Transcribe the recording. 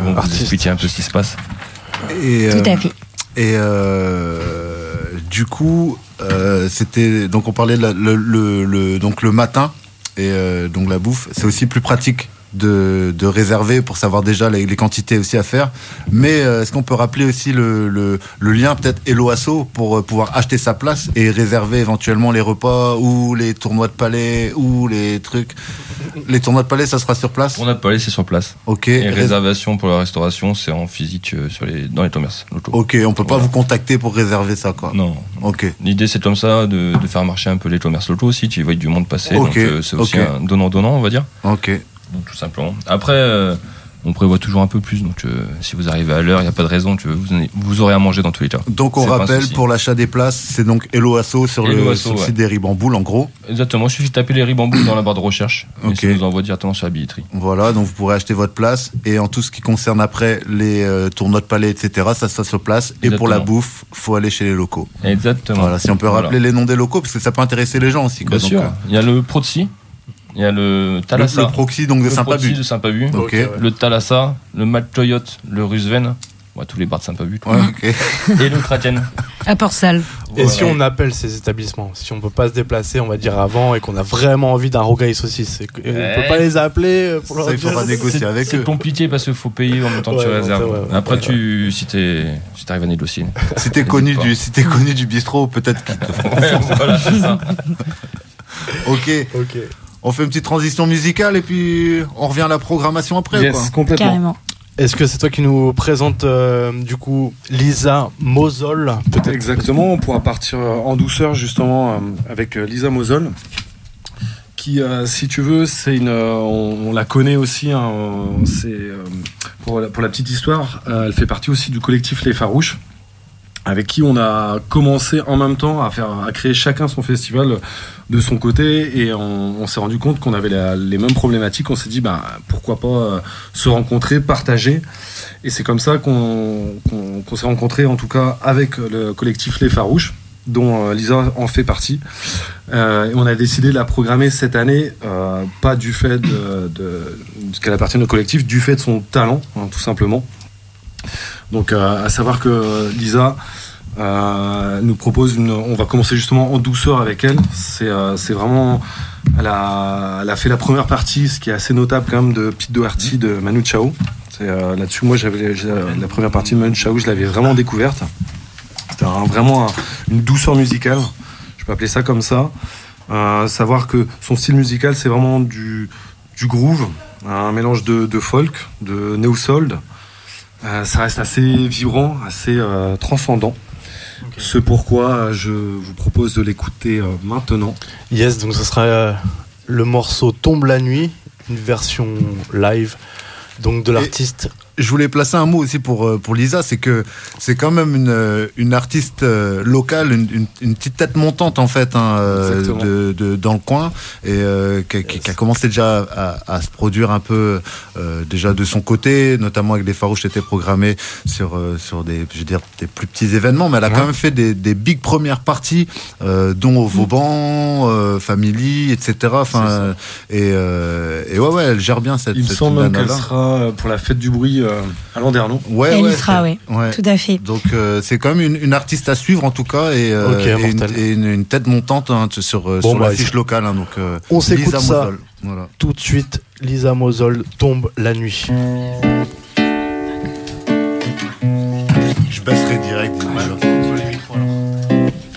vont vous expliquer un peu ce qui se passe. Tout à fait. Et du coup, c'était donc on parlait donc le matin et donc la bouffe, c'est aussi plus pratique de réserver pour savoir déjà les quantités aussi à faire. Mais est-ce qu'on peut rappeler aussi le lien peut-être Hello Asso pour pouvoir acheter sa place et réserver éventuellement les repas ou les tournois de palais ou les trucs. Les tournois de palais, ça sera sur place. Tournoi de palais, c'est sur place. Ok. Et réservation pour la restauration, c'est en physique dans les commerces locaux. Ok, on peut pas vous contacter pour réserver ça, quoi. Non. Ok. L'idée, c'est comme ça de faire marcher un peu les commerces locaux aussi. Tu vois du monde passer. Okay. Donc c'est aussi un donnant-donnant, on va dire. Ok. Donc, tout simplement. Après, on prévoit toujours un peu plus. Donc si vous arrivez à l'heure, il n'y a pas de raison que vous aurez à manger dans tous les cas. Donc on rappelle, pour l'achat des places, c'est donc Hello Asso sur le site des Ribamboules, en gros. Exactement, il suffit de taper les Ribamboules dans la barre de recherche. Et ça nous envoie directement sur la billetterie. Voilà, donc vous pourrez acheter votre place. Et en tout ce qui concerne après les tournois de palais, etc., ça se passe sur place. Et pour la bouffe, faut aller chez les locaux. Exactement. Voilà, si on peut rappeler les noms des locaux, parce que ça peut intéresser les gens aussi. Bien sûr. Il y a le Proxy. Il y a le Thalassa. Le Proxy, donc de Saint-Pabu. Okay. Le Thalassa, le Mad Coyote, le Rusven. Ouais, tous les bars de Saint-Pabu. Ouais, okay. Et le Kraken. À Port-Salle. Et si on appelle ces établissements, si on peut pas se déplacer, on va dire avant, et qu'on a vraiment envie d'un rogaille saucisse, on peut pas les appeler pour leur il faudra négocier avec eux. C'est compliqué parce qu'il faut payer en même temps que tu réserves. Après, si t'arrives à négocier. Si t'es connu du bistrot, peut-être qu'ils te feront. Voilà, c'est ça. Ok. On fait une petite transition musicale et puis on revient à la programmation après. Yes, quoi. complètement. Carrément. Est-ce que c'est toi qui nous présente du coup Lisa Mosol, peut-être? Exactement, on pourra partir en douceur justement avec Lisa Mosol, qui, si tu veux, c'est on la connaît aussi. Hein, pour la petite histoire, elle fait partie aussi du collectif Les Farouches, avec qui on a commencé en même temps à créer chacun son festival de son côté, et on s'est rendu compte qu'on avait les mêmes problématiques. On s'est dit pourquoi pas se rencontrer, partager, et c'est comme ça qu'on s'est rencontrés, en tout cas avec le collectif Les Farouches, dont Lisa en fait partie, et on a décidé de la programmer cette année, pas du fait qu'elle appartienne au collectif, du fait de son talent, hein, tout simplement. Donc à savoir que Lisa nous propose on va commencer justement en douceur avec elle. C'est vraiment, elle a fait la première partie, ce qui est assez notable quand même, de Pete Doherty, de Manu Chao. Là-dessus, moi j'avais la première partie de Manu Chao, je l'avais vraiment découverte. C'était vraiment une douceur musicale, je peux appeler ça comme ça. Savoir que son style musical, c'est vraiment du groove, un mélange de folk, de neo-soul. Ça reste assez vibrant, assez transcendant. Okay. Ce pourquoi je vous propose de l'écouter maintenant. Yes, donc ce sera le morceau Tombe la nuit, une version live donc de l'artiste. Je voulais placer un mot aussi pour Lisa, c'est que c'est quand même une artiste locale, une petite tête montante en fait, hein, dans le coin, et qui a commencé déjà à se produire un peu déjà de son côté, notamment avec Les Farouches, était programmée sur des plus petits événements, mais elle a quand même fait des big premières parties, dont au Vauban, Family, etc. Enfin, et ouais, elle gère bien cette. Il me semble même qu'elle sera pour la fête du bruit à Landerneau. Elle y sera, oui. Tout à fait. Donc c'est quand même une artiste à suivre en tout cas, et une tête montante, hein, sur la fiche locale. Hein, donc on s'écoute Lisa ça Mosol. Voilà. Tout de suite. Lisa Mosol, Tombe la nuit. Je baisserai direct.